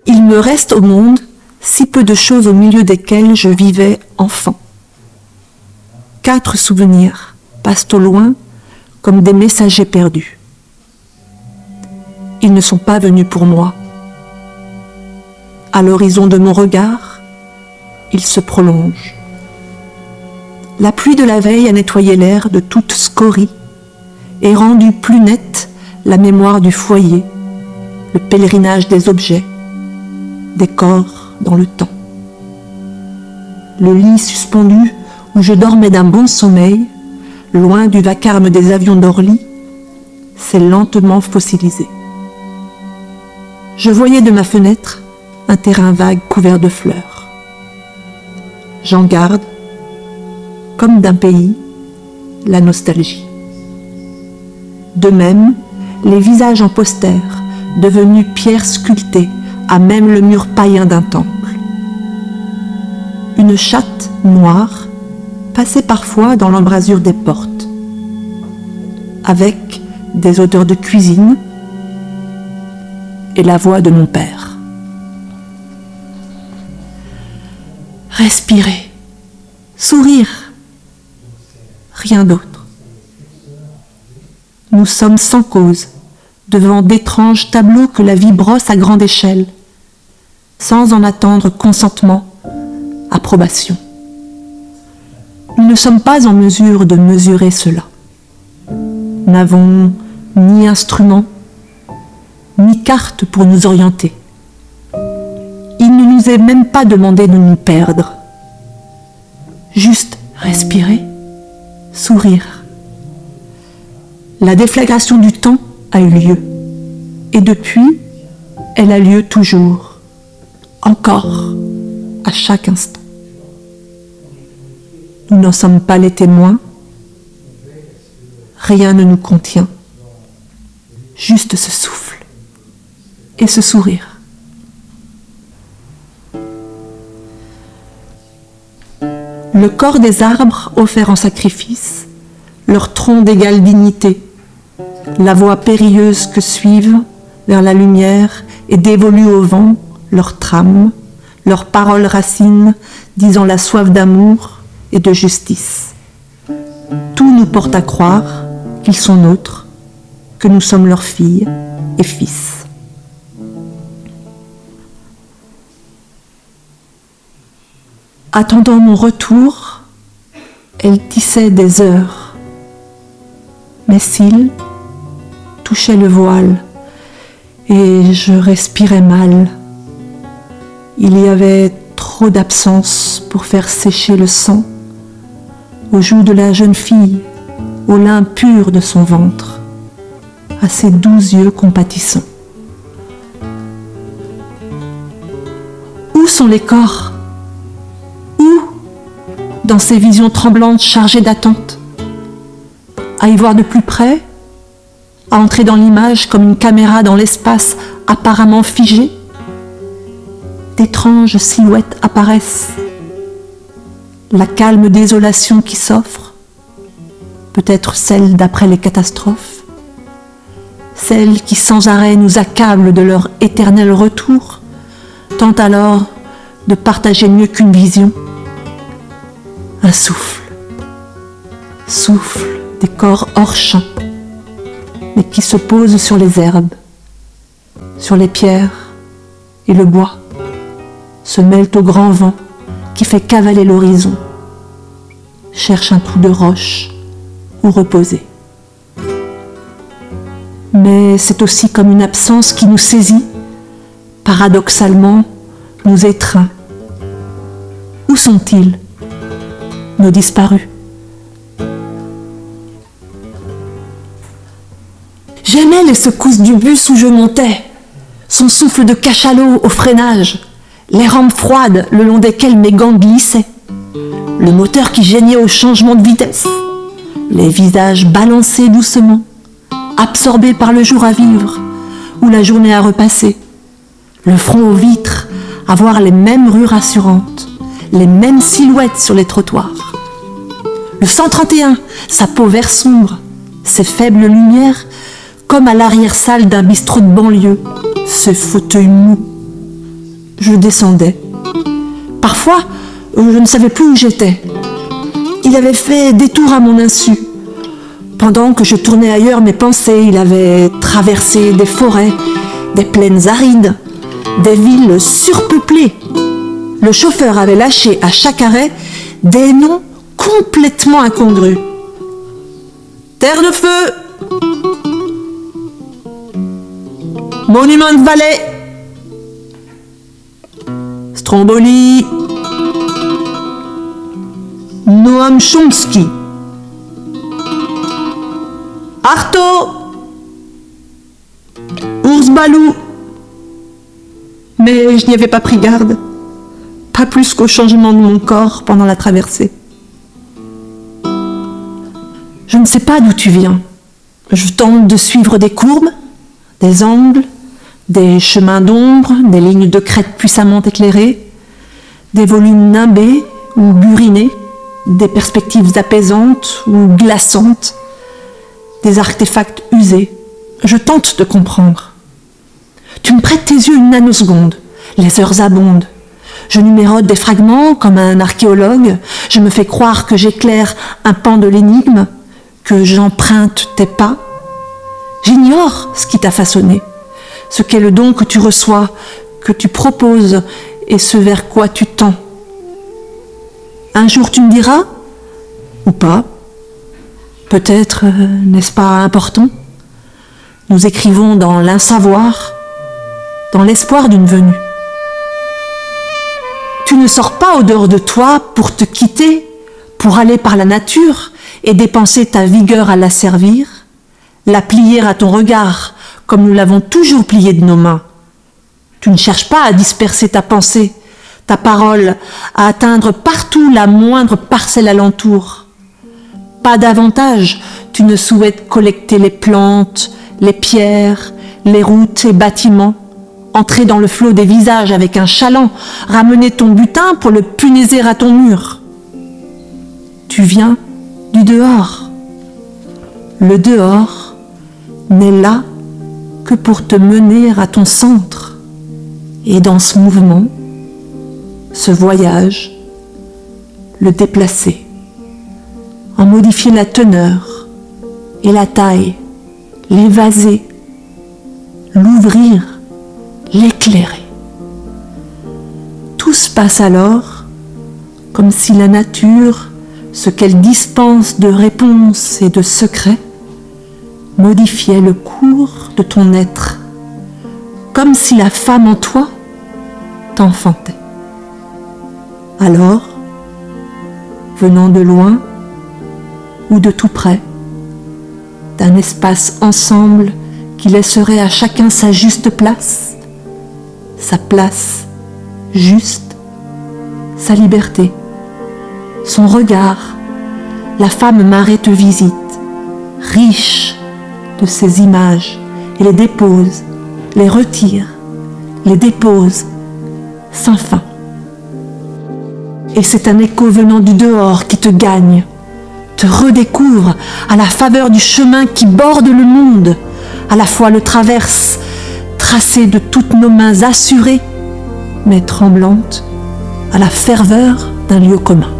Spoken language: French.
Il me reste au monde si peu de choses au milieu desquelles je vivais enfant. 4 souvenirs passent au loin comme des messagers perdus. Ils ne sont pas venus pour moi. À l'horizon de mon regard, ils se prolongent. La pluie de la veille a nettoyé l'air de toute scorie et rendu plus nette la mémoire du foyer, le pèlerinage des objets, des corps dans le temps. Le lit suspendu où je dormais d'un bon sommeil, loin du vacarme des avions d'Orly, s'est lentement fossilisé. Je voyais de ma fenêtre un terrain vague couvert de fleurs. J'en garde, comme d'un pays, la nostalgie. De même, les visages en poster, devenus pierres sculptées à même le mur païen d'un temple. Une chatte noire passait parfois dans l'embrasure des portes, avec des odeurs de cuisine et la voix de mon père. Respirer, sourire, rien d'autre. Nous sommes sans cause, devant d'étranges tableaux que la vie brosse à grande échelle, sans en attendre consentement, approbation. Nous ne sommes pas en mesure de mesurer cela. N'avons ni instrument, ni carte pour nous orienter. Il ne nous est même pas demandé de nous perdre. Juste respirer, sourire. La déflagration du temps a eu lieu. Et depuis, elle a lieu toujours, encore, à chaque instant. Nous n'en sommes pas les témoins. Rien ne nous contient. Juste ce souffle et ce sourire. Le corps des arbres offert en sacrifice, leur tronc d'égale dignité, la voie périlleuse que suivent vers la lumière et dévolue au vent leur trame, leurs paroles racines disant la soif d'amour et de justice. Tout nous porte à croire qu'ils sont nôtres, que nous sommes leurs filles et fils. Attendant mon retour, elle tissait des heures. Mes cils touchaient le voile et je respirais mal. Il y avait trop d'absence pour faire sécher le sang aux joues de la jeune fille, au lin pur de son ventre, à ses doux yeux compatissants. Où sont les corps ? Où, dans ces visions tremblantes chargées d'attente ? À y voir de plus près ? À entrer dans l'image comme une caméra dans l'espace apparemment figé ? D'étranges silhouettes apparaissent. La calme désolation qui s'offre, peut-être celle d'après les catastrophes, celle qui sans arrêt nous accable de leur éternel retour, tente alors de partager mieux qu'une vision. Un souffle, souffle des corps hors champ, mais qui se posent sur les herbes, sur les pierres et le bois, se mêlent au grand vent qui fait cavaler l'horizon, cherche un trou de roche où reposer. Mais c'est aussi comme une absence qui nous saisit, paradoxalement nous étreint. Où sont-ils, nos disparus ? J'aimais les secousses du bus où je montais, son souffle de cachalot au freinage, les rampes froides le long desquelles mes gants glissaient, le moteur qui geignait au changement de vitesse, les visages balancés doucement, absorbés par le jour à vivre ou la journée à repasser, le front aux vitres à voir les mêmes rues rassurantes, les mêmes silhouettes sur les trottoirs. Le 131, sa peau vert sombre, ses faibles lumières, comme à l'arrière-salle d'un bistrot de banlieue, ce fauteuil mou, Je descendais. Parfois, je ne savais plus où j'étais. Il avait fait détour à mon insu. Pendant que je tournais ailleurs mes pensées, il avait traversé des forêts, des plaines arides, des villes surpeuplées. Le chauffeur avait lâché à chaque arrêt des noms complètement incongrus. Terre de Feu, Monument Valley, Stromboli, Noam Chomsky, Artaud, Ours Balou. Mais je n'y avais pas pris garde, pas plus qu'au changement de mon corps pendant la traversée. Je ne sais pas d'où tu viens. Je tente de suivre des courbes, des angles, des chemins d'ombre, des lignes de crête puissamment éclairées, des volumes nimbés ou burinés, des perspectives apaisantes ou glaçantes, des artefacts usés. Je tente de comprendre. Tu me prêtes tes yeux une nanoseconde, les heures abondent. Je numérote des fragments comme un archéologue, je me fais croire que j'éclaire un pan de l'énigme, que j'emprunte tes pas. J'ignore ce qui t'a façonné, ce qu'est le don que tu reçois, que tu proposes et ce vers quoi tu tends. Un jour tu me diras, ou pas, peut-être n'est-ce pas important? Nous écrivons dans l'insavoir, dans l'espoir d'une venue. Tu ne sors pas au dehors de toi pour te quitter, pour aller par la nature et dépenser ta vigueur à la servir, la plier à ton regard comme nous l'avons toujours pliée de nos mains. Tu ne cherches pas à disperser ta pensée, ta parole, à atteindre partout la moindre parcelle alentour. Pas davantage, tu ne souhaites collecter les plantes, les pierres, les routes et bâtiments, entrer dans le flot des visages avec un chaland, ramener ton butin pour le punaiser à ton mur. Tu viens du dehors. Le dehors n'est là que pour te mener à ton centre. Et dans ce mouvement, ce voyage, le déplacer, en modifier la teneur et la taille, l'évaser, l'ouvrir, l'éclairer. Tout se passe alors comme si la nature, ce qu'elle dispense de réponses et de secrets, modifiait le cours de ton être, comme si la femme en toi t'enfantait. Alors, venant de loin ou de tout près, d'un espace ensemble qui laisserait à chacun sa juste place juste, sa liberté, son regard, la femme marée te visite, riche de ces images, et les dépose, les retire, les dépose, sans fin. Et c'est un écho venant du dehors qui te gagne, te redécouvre à la faveur du chemin qui borde le monde, à la fois le traverse, tracé de toutes nos mains assurées, mais tremblantes, à la ferveur d'un lieu commun.